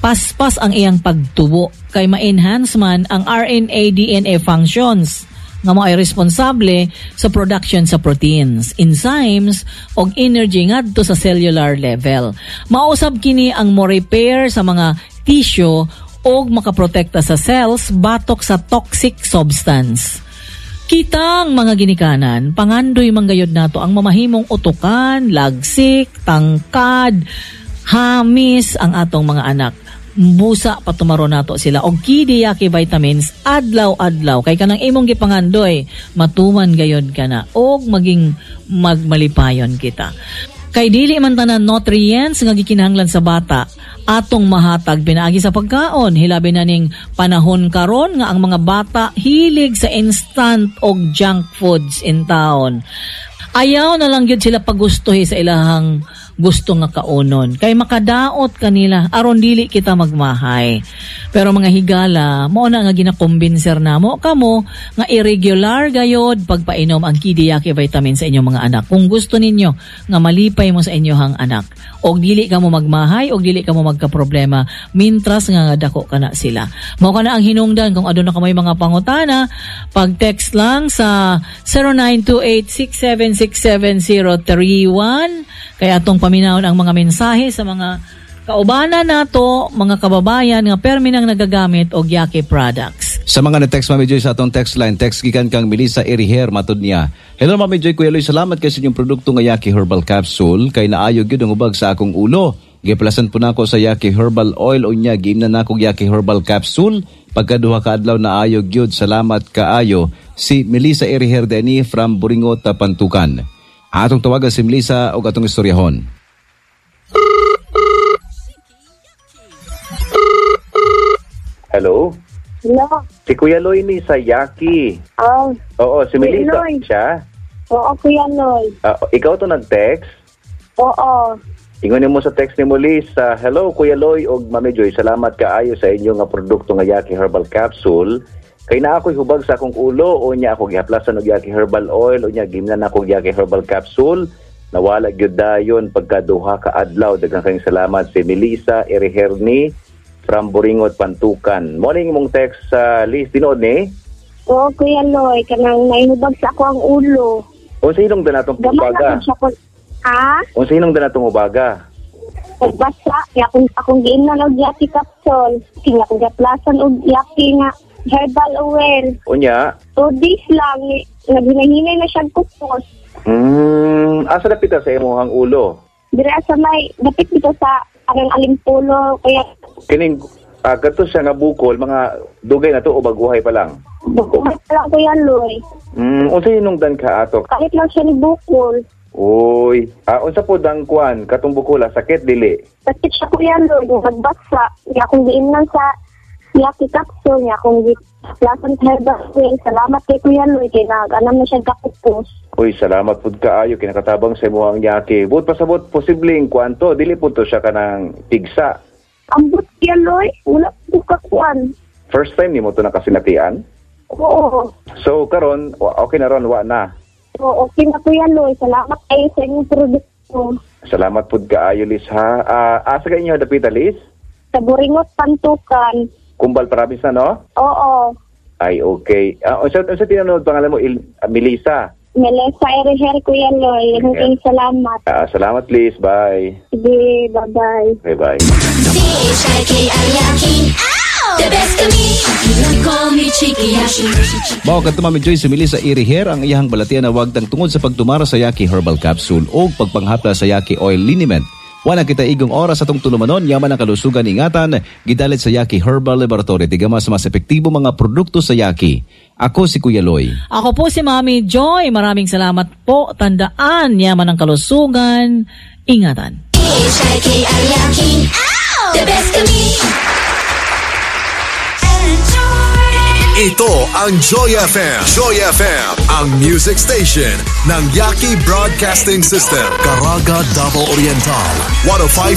paspas ang iyang pagtubo kay ma-enhance man ang RNA-DNA functions nga mo ay responsable sa production sa proteins, enzymes og energy ngadto sa cellular level. Mausab kini ang mo repair sa mga tissue og makaprotekta sa cells batok sa toxic substance. Kitang mga ginikanan, pangandoy manggayod nato ang mamahimong utukan, lagsik, tangkad, hamis ang atong mga anak. Busa patumaro nato sila og kidiyaki vitamins adlaw-adlaw kay kanang imong gipangandoy matuman gayod kana og maging magmalipayon kita. Kay dili man tanan nutrients nga gikinahanglan sa bata atong mahatag pinaagi sa pagkaon. Hilabi na ning panahon karon nga ang mga bata hilig sa instant og junk foods in town. Ayaw na lang gyud sila pagustuhi sa ilahang gusto nga kaunon. Kay makadaot kanila aron dili kita magmahay. Pero mga higala, mao na nga ginakumbinser namo kamo nga irregular gayod pagpainom ang kidiyaki vitamin sa inyong mga anak. Kung gusto ninyo nga malipay mo sa inyong anak, og dili ka mo magmahay, og dili ka mo magka-problema, mintras nga dako kana sila. Mao kana ang hinungdan kung aduna ka may mga pangutana, pag-text lang sa 0928-6767031 kaya atong paminawon ang mga mensahe sa mga kaubanan nato, mga kababayan nga permi nang nagagamit og Yaki products. Sa mga na-text Mami Joy sa atong text line, text gikan kang Melissa Eriher matud niya. Hello Mami Joy, Kuya Loy, salamat kay sa inyong produkto nga Yaki Herbal Capsule kay naayog gyud ang ubag sa akong ulo. Giplasan po nako sa Yaki Herbal Oil unya giimna nako Yaki Herbal Capsule. Pagkaduha ka adlaw naayog gyud. Salamat kaayo. Si Melissa Eriher Deni from Buringot, Pantukan. Atong tawagan si Melissa og atong istoryahon. Hello? Hello? Si Kuya Loy ni sa Yaki. Oh. Oo, si Melissa Loy. siya. Oo, Kuya Loy. Ikaw to nag-text? Oo. Ingon mo sa text ni Melissa, hello Kuya Loy og Mami Joy, salamat kaayo sa inyo nga produkto nga Yaki Herbal Capsule. Kay na ako'y hubag sa akong ulo, o niya ako gihaplasan og Yaki Herbal Oil, o niya gimnan ako Yaki Herbal Capsule. Nawala gyud dayon pagkaduha ka adlaw. Daghang kayong salamat si Melissa Eriherni from Buringot, Pantukan. Morning mong text sa list tinood ni? Oo, Kuya Loy, kanang naihubag sa ako ang ulo. O sa inong danatong ubaga? Ha? O sa inong danatong ubaga? Pagbasa, akong giimnan og Yaki Capsule. Kaya akong gihaplasan og Yaki nga Herbal Oil. O niya? 2 days lang, naghinay na siyang kupos. Asa na pita sa imuhang ulo? Dira sa may, dapit dito sa arang alimpulo, kaya... Kining, gato siya nga bukol, mga dugay na to o baguhay pa lang? Baguhay pa lang, Kuya Loy. Unsa hinungdan ka ato? Kahit lang siya ni bukol. Uy, unsa po dang kuan, katong bukula, sakit dili? Sakit siya, Kuya Loy, nagbasa. Kaya akong giimnan sa Yaki Capsule niya, kung giplasan sa Herbal Oil. Salamat kay Kuya Loy, kaya nag-anam na siya kapupos. Uy, salamat po kaayo, kinakatabang sa imuhang Yaki. But pasabot, posibleng kwanto, dili po to siya kanang tigsa. Ambot, Kuya Loy, wala po kakuan. First time ni mo to nakasinatian? Oo. So, karon okay na ron, wa na? Oo, okay na Kuya Loy. Salamat kayo sa inyong produkto. Salamat po kaayo, Liz, ha? Asa ka inyo dapita, Liz? Sa Buringot, Pantukan. Kumbal Province na, no? Oo. Ay, okay. Unsa tinanong pangalan mo, Melissa? Melissa Eriher, Kuya Loy. Hanggang salamat. Salamat, Liz. Bye. Sige, bye-bye. Bye-bye. The best of me, you call me Cheeky Yashi. Mao kadto Mami Joy si Melissa Eriher ang iyang balatian na wagdang tungod sa pagtumara sa Yaki Herbal Capsule o pagpanghapla sa Yaki Oil Liniment. Wala kita igong oras atong tulumanon, yaman ang kalusugan ingatan, gidalit sa Yaki Herbal Laboratory, tigama sa mas epektibo mga produkto sa Yaki. Ako si Kuya Loy. Ako po si Mami Joy. Maraming salamat po. Tandaan, yaman ang kalusugan, ingatan. The best of me. Ito ang Joy FM. Joy FM, ang music station ng Yaki Broadcasting System. Caraga, Davao Oriental. 105